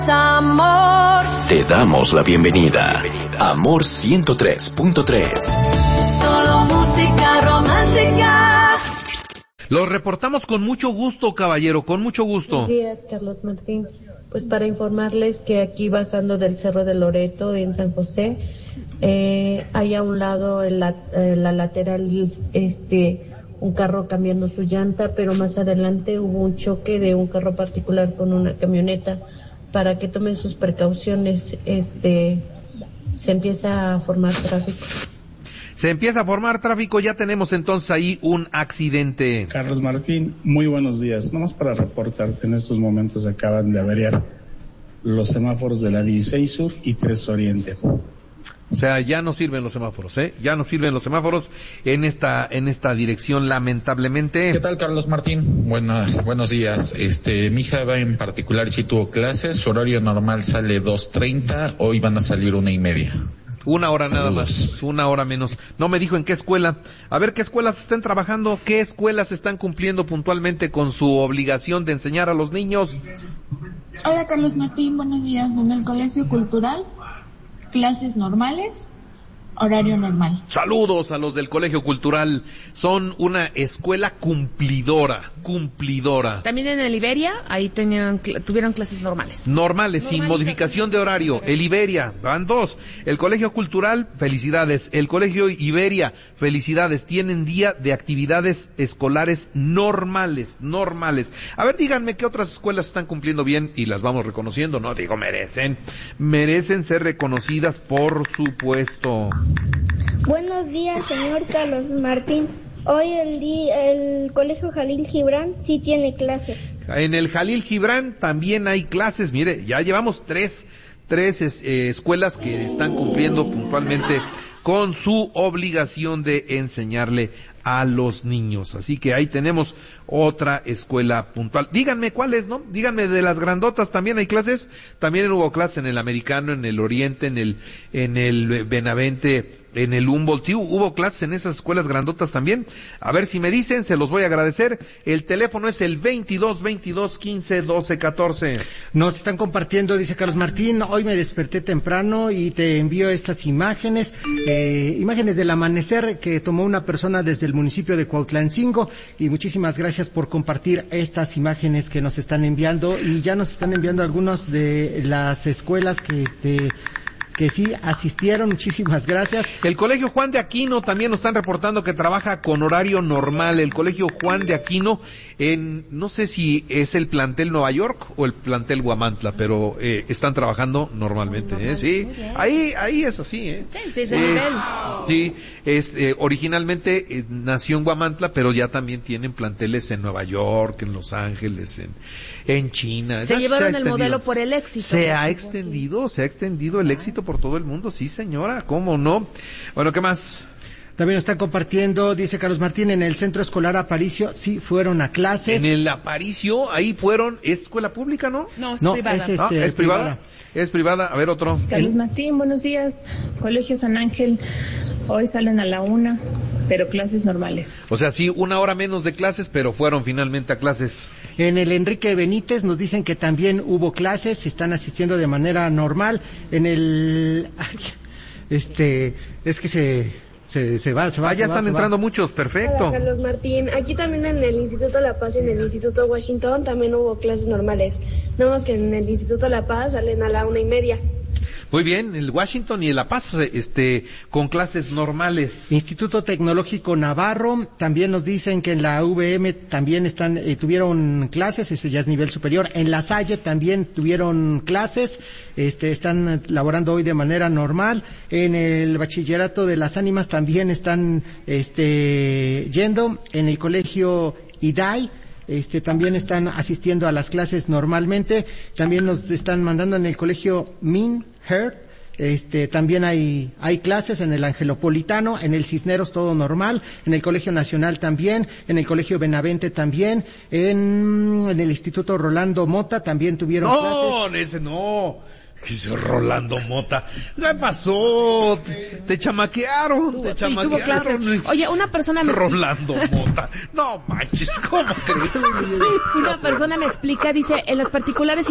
Amor. Te damos la bienvenida. Amor 103.3. Solo música romántica. Los reportamos con mucho gusto, caballero, con mucho gusto. Buenos días, Carlos Martín. Pues para informarles que aquí bajando del Cerro de Loreto en San José, hay a un lado en la lateral un carro cambiando su llanta, pero más adelante hubo un choque de un carro particular con una camioneta. Para que tomen sus precauciones, se empieza a formar tráfico. Se empieza a formar tráfico, ya tenemos entonces ahí un accidente. Carlos Martín, muy buenos días. Nomás para reportarte, en estos momentos acaban de averiar los semáforos de la 16 Sur y 3 Oriente. O sea, ya no sirven los semáforos, ya no sirven los semáforos en esta dirección, lamentablemente. ¿Qué tal, Carlos Martín? Buenos días. Mi hija va en particular y sí tuvo clases, su horario normal sale 2:30, hoy van a salir 1:30. Una hora Saludos. nada más, una hora menos. No me dijo en qué escuela. A ver qué escuelas están trabajando, qué escuelas están cumpliendo puntualmente con su obligación de enseñar a los niños. Hola, Carlos Martín, buenos días. En el Colegio Cultural, clases normales, horario normal. Saludos a los del Colegio Cultural. Son una escuela cumplidora. También en el Iberia, ahí tuvieron clases normales. Normales, sin modificación de horario. El Iberia, van dos. El Colegio Cultural, felicidades. El Colegio Iberia, felicidades. Tienen día de actividades escolares normales. A ver, díganme qué otras escuelas están cumpliendo bien y las vamos reconociendo. No digo merecen ser reconocidas, por supuesto. Buenos días, señor Carlos Martín. Hoy el Colegio Jalil Gibran sí tiene clases. En el Jalil Gibran también hay clases. Mire, ya llevamos tres escuelas que están cumpliendo puntualmente con su obligación de enseñarle a los niños. Así que ahí tenemos otra escuela puntual. Díganme cuáles, ¿no? Díganme de las grandotas, ¿también hay clases? También hubo clases en el Americano, en el Oriente, en el Benavente, en el Humboldt. Sí, hubo clases en esas escuelas grandotas también. A ver si me dicen, se los voy a agradecer. El teléfono es el 22-22-15-12-14. Nos están compartiendo, dice Carlos Martín, hoy me desperté temprano y te envío estas imágenes del amanecer que tomó una persona desde el municipio de Cuautlancingo, y muchísimas gracias por compartir estas imágenes que nos están enviando, y ya nos están enviando algunas de las escuelas que sí asistieron. Muchísimas gracias. El Colegio Juan de Aquino también nos están reportando que trabaja con horario normal. El Colegio Juan de Aquino, no sé si es el plantel Nueva York o el plantel Huamantla, pero están trabajando normalmente, sí. Ahí es así, Sí, es el nivel. Sí, originalmente nació en Huamantla, pero ya también tienen planteles en Nueva York, en Los Ángeles, en China. Se llevaron el modelo por el éxito. Se ha extendido el éxito por todo el mundo, sí señora, ¿cómo no? Bueno, ¿qué más? También están compartiendo, dice Carlos Martín, en el Centro Escolar Aparicio, sí fueron a clases. En el Aparicio, ahí fueron, ¿es escuela pública, no? No, es privada. ¿Es privada? Es privada, a ver otro. Carlos Martín, buenos días. Colegio San Ángel, hoy salen a la 1, pero clases normales. O sea, sí, una hora menos de clases, pero fueron finalmente a clases. En el Enrique Benítez nos dicen que también hubo clases, están asistiendo de manera normal. En el... es que se va. Ya están entrando muchos, perfecto. Hola, Carlos Martín. Aquí también en el Instituto La Paz y en el Instituto Washington también hubo clases normales. Nada más que en el Instituto La Paz salen a la 1:30. Muy bien, el Washington y el La Paz, con clases normales. Instituto Tecnológico Navarro, también nos dicen que en la UVM también tuvieron clases, ese ya es nivel superior. En La Salle también tuvieron clases, están laborando hoy de manera normal. En el Bachillerato de las Ánimas también están, yendo. En el Colegio IDAI, también están asistiendo a las clases normalmente. También nos están mandando en el Colegio Minher, también hay clases. En el Angelopolitano, en el Cisneros todo normal, en el Colegio Nacional también, en el Colegio Benavente también, en el Instituto Rolando Mota también tuvieron clases. Dice Rolando Mota. ¿Qué pasó? Te chamaquearon. Tuvo clases. Oye, una persona me Rolando Mota. No manches, ¿cómo crees? Una persona me explica, dice, en las particulares